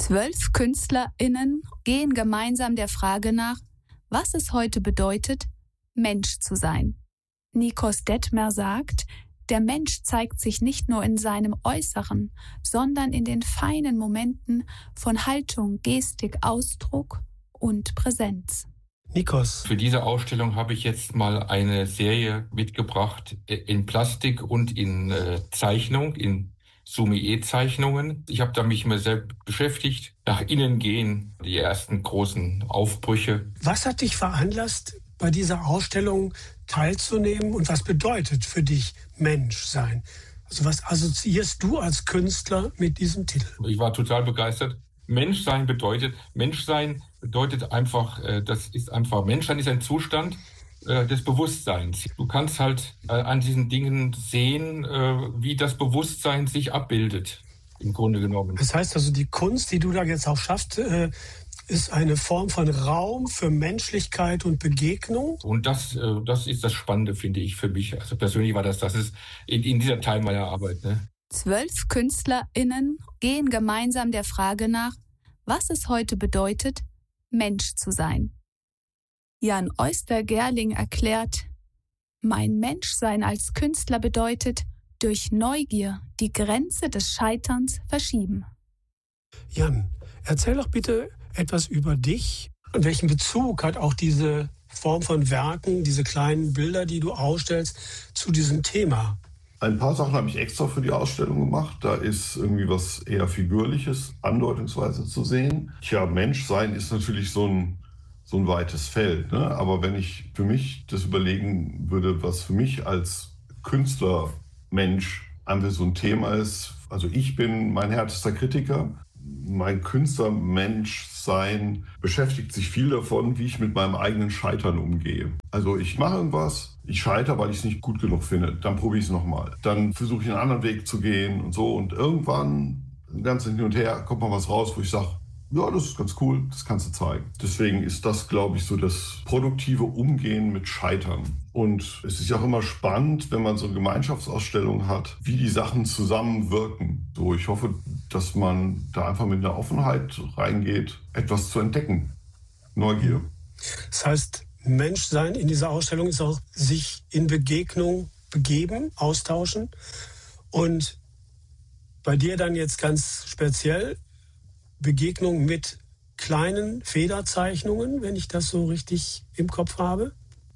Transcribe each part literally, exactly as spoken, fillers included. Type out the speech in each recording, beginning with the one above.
Zwölf KünstlerInnen gehen gemeinsam der Frage nach, was es heute bedeutet, Mensch zu sein. Nikos Detmer sagt, der Mensch zeigt sich nicht nur in seinem Äußeren, sondern in den feinen Momenten von Haltung, Gestik, Ausdruck und Präsenz. Nikos. Für diese Ausstellung habe ich jetzt mal eine Serie mitgebracht in Plastik und in äh, Zeichnung, in Sumie-Zeichnungen. Ich habe da mich mal selbst beschäftigt. Nach innen gehen, die ersten großen Aufbrüche. Was hat dich veranlasst, bei dieser Ausstellung teilzunehmen und was bedeutet für dich Mensch sein? Also was assoziierst du als Künstler mit diesem Titel? Ich war total begeistert. Menschsein bedeutet, Menschsein bedeutet einfach, das ist einfach, Menschsein ist ein Zustand des Bewusstseins. Du kannst halt an diesen Dingen sehen, wie das Bewusstsein sich abbildet, im Grunde genommen. Das heißt also, die Kunst, die du da jetzt auch schaffst, ist eine Form von Raum für Menschlichkeit und Begegnung. Und das, das ist das Spannende, finde ich, für mich. Also persönlich war das, das ist in, in dieser Teil meiner Arbeit. Ne? Zwölf KünstlerInnen gehen gemeinsam der Frage nach, was es heute bedeutet, Mensch zu sein. Jan Oyster-Gerling erklärt, mein Menschsein als Künstler bedeutet, durch Neugier die Grenze des Scheiterns verschieben. Jan, erzähl doch bitte etwas über dich und welchen Bezug hat auch diese Form von Werken, diese kleinen Bilder, die du ausstellst, zu diesem Thema? Ein paar Sachen habe ich extra für die Ausstellung gemacht. Da ist irgendwie was eher Figürliches, andeutungsweise zu sehen. Tja, Menschsein ist natürlich so ein, so ein weites Feld. Ne? Aber wenn ich für mich das überlegen würde, was für mich als Künstler, Mensch, einfach so ein Thema ist. Also ich bin mein härtester Kritiker. Mein Künstler-Mensch-Sein beschäftigt sich viel davon, wie ich mit meinem eigenen Scheitern umgehe. Also ich mache irgendwas, ich scheitere, weil ich es nicht gut genug finde. Dann probiere ich es nochmal. Dann versuche ich einen anderen Weg zu gehen und so. Und irgendwann, ganz hin und her, kommt mal was raus, wo ich sage, ja, das ist ganz cool, das kannst du zeigen. Deswegen ist das, glaube ich, so das produktive Umgehen mit Scheitern. Und es ist ja auch immer spannend, wenn man so eine Gemeinschaftsausstellung hat, wie die Sachen zusammenwirken. So, ich hoffe, dass man da einfach mit einer Offenheit reingeht, etwas zu entdecken. Neugier. Das heißt, Menschsein in dieser Ausstellung ist auch sich in Begegnung begeben, austauschen. Und bei dir dann jetzt ganz speziell Begegnung mit kleinen Federzeichnungen, wenn ich das so richtig im Kopf habe?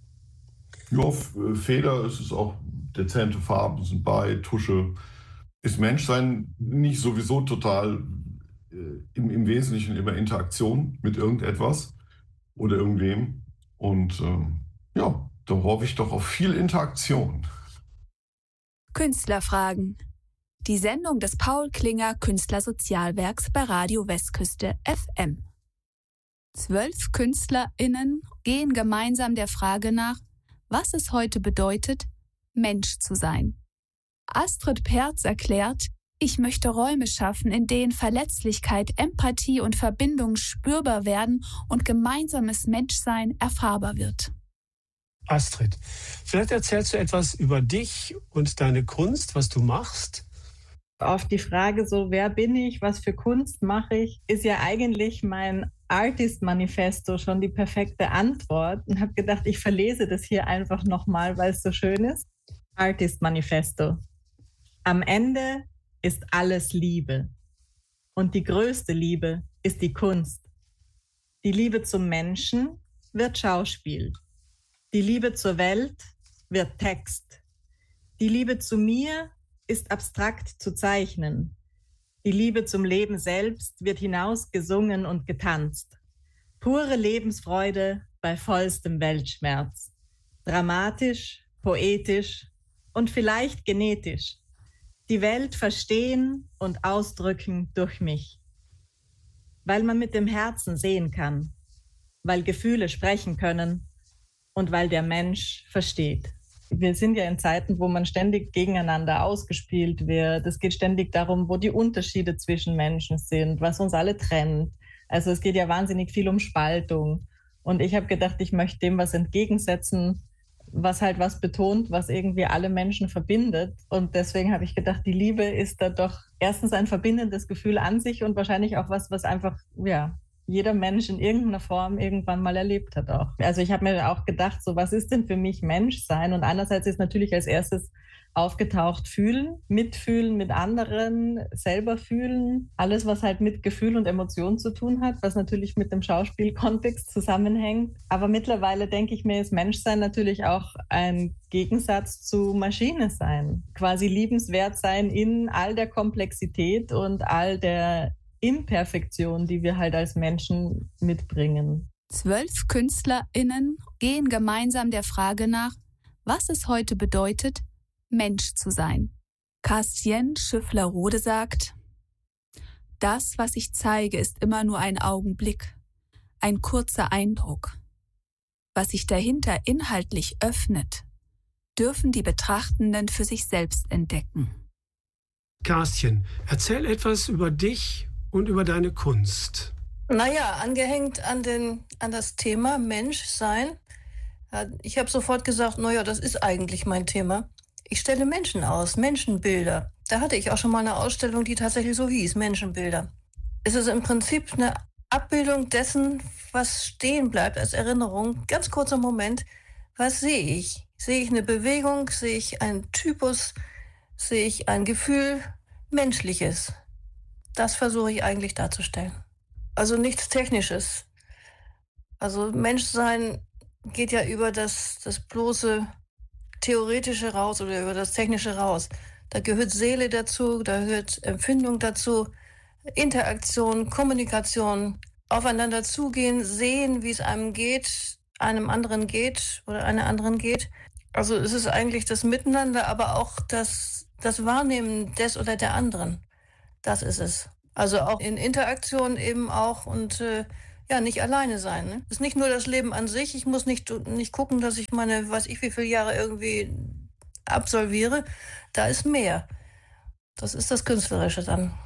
Ja, Feder, es ist auch dezente Farben, sind bei, Tusche. Ist Menschsein nicht sowieso total äh, im, im Wesentlichen immer Interaktion mit irgendetwas oder irgendwem? Und ähm, ja, da hoffe ich doch auf viel Interaktion. Künstlerfragen. Die Sendung des Paul Klinger Künstlersozialwerks bei Radio Westküste F M. Zwölf KünstlerInnen gehen gemeinsam der Frage nach, was es heute bedeutet, Mensch zu sein. Astrid Perz erklärt, ich möchte Räume schaffen, in denen Verletzlichkeit, Empathie und Verbindung spürbar werden und gemeinsames Menschsein erfahrbar wird. Astrid, vielleicht erzählst du etwas über dich und deine Kunst, was du machst? Auf die Frage so, wer bin ich, was für Kunst mache ich, ist ja eigentlich mein Artist-Manifesto schon die perfekte Antwort und habe gedacht, ich verlese das hier einfach nochmal, weil es so schön ist. Artist-Manifesto. Am Ende ist alles Liebe und die größte Liebe ist die Kunst. Die Liebe zum Menschen wird Schauspiel. Die Liebe zur Welt wird Text. Die Liebe zu mir ist abstrakt zu zeichnen. Die Liebe zum Leben selbst wird hinausgesungen und getanzt. Pure Lebensfreude bei vollstem Weltschmerz. Dramatisch, poetisch und vielleicht genetisch. Die Welt verstehen und ausdrücken durch mich. Weil man mit dem Herzen sehen kann, weil Gefühle sprechen können und weil der Mensch versteht. Wir sind ja in Zeiten, wo man ständig gegeneinander ausgespielt wird. Es geht ständig darum, wo die Unterschiede zwischen Menschen sind, was uns alle trennt. Also es geht ja wahnsinnig viel um Spaltung. Und ich habe gedacht, ich möchte dem was entgegensetzen, was halt was betont, was irgendwie alle Menschen verbindet. Und deswegen habe ich gedacht, die Liebe ist da doch erstens ein verbindendes Gefühl an sich und wahrscheinlich auch was, was einfach, ja, jeder Mensch in irgendeiner Form irgendwann mal erlebt hat auch. Also ich habe mir auch gedacht, so was ist denn für mich Menschsein? Und einerseits ist natürlich als erstes aufgetaucht fühlen, mitfühlen mit anderen, selber fühlen. Alles, was halt mit Gefühl und Emotion zu tun hat, was natürlich mit dem Schauspielkontext zusammenhängt. Aber mittlerweile denke ich mir, ist Menschsein natürlich auch ein Gegensatz zu Maschine sein. Quasi liebenswert sein in all der Komplexität und all der Imperfektion, die wir halt als Menschen mitbringen. Zwölf KünstlerInnen gehen gemeinsam der Frage nach, was es heute bedeutet, Mensch zu sein. Castienne Schüffler-Rode sagt, das, was ich zeige, ist immer nur ein Augenblick, ein kurzer Eindruck. Was sich dahinter inhaltlich öffnet, dürfen die Betrachtenden für sich selbst entdecken. Castienne, erzähl etwas über dich und über deine Kunst. Naja, angehängt an, den, an das Thema Menschsein. Ich habe sofort gesagt, naja, das ist eigentlich mein Thema. Ich stelle Menschen aus, Menschenbilder. Da hatte ich auch schon mal eine Ausstellung, die tatsächlich so hieß, Menschenbilder. Es ist im Prinzip eine Abbildung dessen, was stehen bleibt als Erinnerung. Ganz kurzer Moment, was sehe ich? Sehe ich eine Bewegung, sehe ich einen Typus, sehe ich ein Gefühl, Menschliches. Das versuche ich eigentlich darzustellen. Also nichts Technisches. Also Menschsein geht ja über das, das bloße Theoretische raus oder über das Technische raus. Da gehört Seele dazu, da gehört Empfindung dazu, Interaktion, Kommunikation, aufeinander zugehen, sehen, wie es einem geht, einem anderen geht oder einer anderen geht. Also es ist eigentlich das Miteinander, aber auch das, das Wahrnehmen des oder der anderen. Das ist es. Also auch in Interaktion eben auch und äh, ja, nicht alleine sein. Ne? Ist nicht nur das Leben an sich. Ich muss nicht, nicht gucken, dass ich meine, weiß ich wie viele Jahre irgendwie absolviere. Da ist mehr. Das ist das Künstlerische dann.